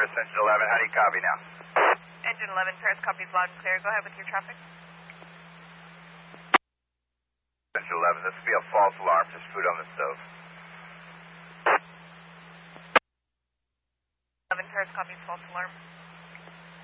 Paris, Engine 11. How do you copy now? Engine 11, Paris copies loud and clear. Go ahead with your traffic. Engine 11, this will be a false alarm. There's food on the stove. 11, Paris copies false alarm.